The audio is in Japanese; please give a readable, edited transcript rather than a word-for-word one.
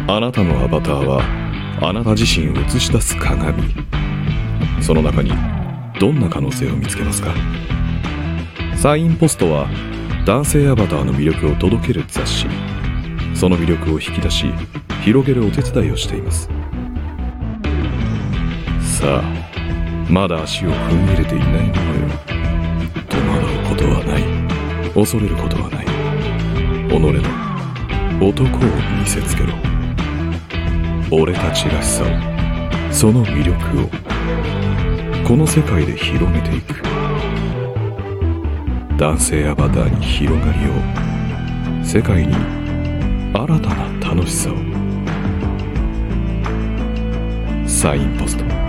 あなたのアバターはあなた自身を映し出す鏡。その中にどんな可能性を見つけますか？サインポストは男性アバターの魅力を届ける雑誌。その魅力を引き出し広げるお手伝いをしています。さあ、まだ足を踏み入れていないのよ。戸惑うことはない、恐れることはない。己の男を見せつけろ。俺たちらしさを、その魅力をこの世界で広めていく。男性アバターに広がりを、世界に新たな楽しさを。サインポスト。